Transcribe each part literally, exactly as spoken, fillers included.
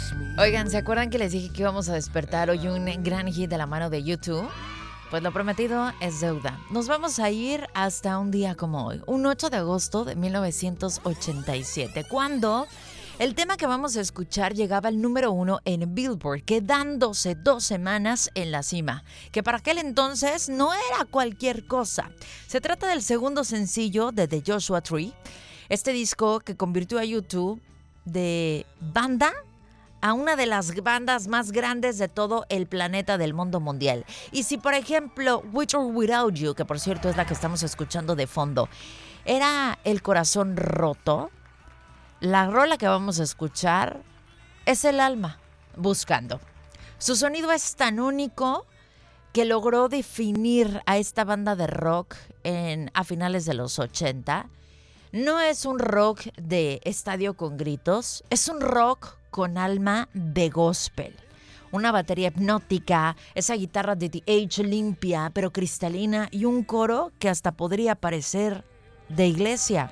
Oigan, ¿se acuerdan que les dije que íbamos a despertar hoy un gran hit de la mano de YouTube? Pues lo prometido es deuda. Nos vamos a ir hasta un día como hoy, un ocho de agosto de mil novecientos ochenta y siete, cuando el tema que vamos a escuchar llegaba al número uno en Billboard, quedándose dos semanas en la cima, que para aquel entonces no era cualquier cosa. Se trata del segundo sencillo de The Joshua Tree, este disco que convirtió a YouTube de banda a una de las bandas más grandes de todo el planeta del mundo mundial. Y si, por ejemplo, With or Without You, que por cierto es la que estamos escuchando de fondo, era el corazón roto, la rola que vamos a escuchar es el alma buscando. Su sonido es tan único que logró definir a esta banda de rock en, a finales de los ochenta. No es un rock de estadio con gritos, es un rock con alma de gospel. Una batería hipnótica, esa guitarra de The Edge limpia pero cristalina y un coro que hasta podría parecer de iglesia.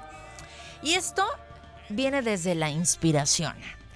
Y esto viene desde la inspiración.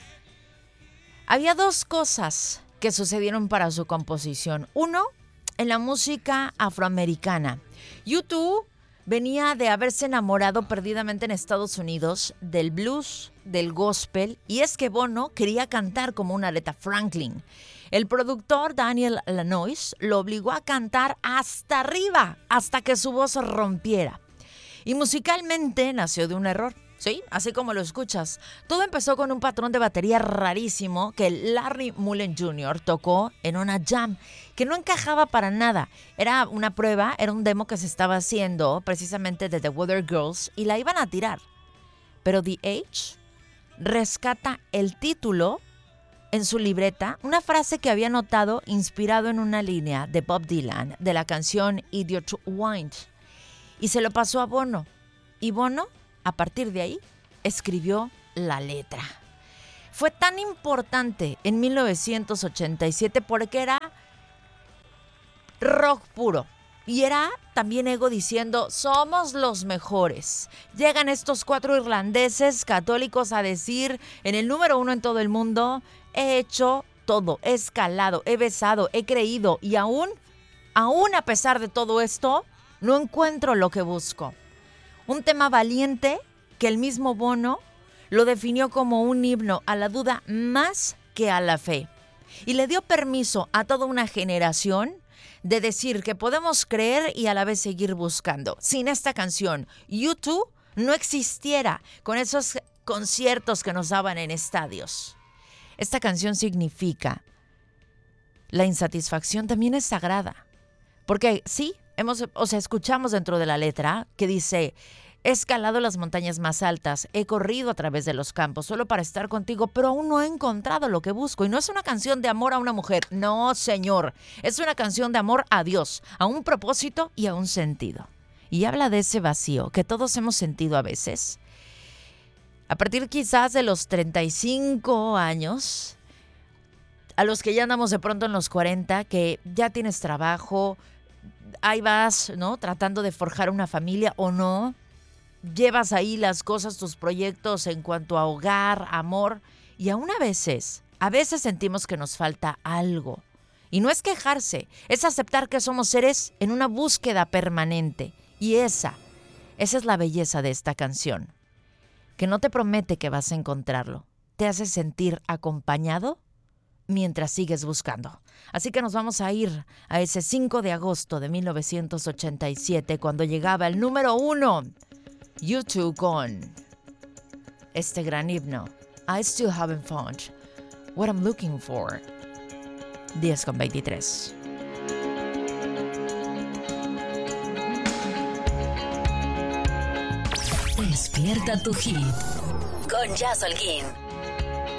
Había dos cosas que sucedieron para su composición. Uno, en la música afroamericana. YouTube venía de haberse enamorado perdidamente en Estados Unidos del blues, del gospel, y es que Bono quería cantar como una Aretha Franklin. El productor Daniel Lanois lo obligó a cantar hasta arriba, hasta que su voz rompiera. Y musicalmente nació de un error. Sí, así como lo escuchas. Todo empezó con un patrón de batería rarísimo que Larry Mullen junior tocó en una jam que no encajaba para nada. Era una prueba, era un demo que se estaba haciendo precisamente de The Weather Girls y la iban a tirar. Pero The Edge rescata el título en su libreta, una frase que había notado inspirado en una línea de Bob Dylan de la canción Idiot Wind, y se lo pasó a Bono. Y Bono, a partir de ahí, escribió la letra. Fue tan importante en mil novecientos ochenta y siete porque era rock puro. Y era también ego diciendo, somos los mejores. Llegan estos cuatro irlandeses católicos a decir, en el número uno en todo el mundo, he hecho todo, he escalado, he besado, he creído. Y aún, aún a pesar de todo esto, no encuentro lo que busco. Un tema valiente que el mismo Bono lo definió como un himno a la duda más que a la fe. Y le dio permiso a toda una generación de decir que podemos creer y a la vez seguir buscando. Sin esta canción, YouTube no existiera con esos conciertos que nos daban en estadios. Esta canción significa la insatisfacción también es sagrada. Porque sí, hemos, o sea, escuchamos dentro de la letra que dice, he escalado las montañas más altas, he corrido a través de los campos solo para estar contigo, pero aún no he encontrado lo que busco. Y no es una canción de amor a una mujer, no, señor. Es una canción de amor a Dios, a un propósito y a un sentido. Y habla de ese vacío que todos hemos sentido a veces. A partir quizás de los treinta y cinco años, a los que ya andamos de pronto en los cuarenta, que ya tienes trabajo, ahí vas, ¿no? Tratando de forjar una familia o no. Llevas ahí las cosas, tus proyectos en cuanto a hogar, amor. Y aún a veces, a veces sentimos que nos falta algo. Y no es quejarse, es aceptar que somos seres en una búsqueda permanente. Y esa, esa es la belleza de esta canción. Que no te promete que vas a encontrarlo. Te hace sentir acompañado mientras sigues buscando. Así que nos vamos a ir a ese cinco de agosto de mil novecientos ochenta y siete, cuando llegaba el número uno, YouTube con este gran himno, I Still Haven't Found What I'm Looking For. diez con veintitrés. Despierta tu hit con Jazz Holguín.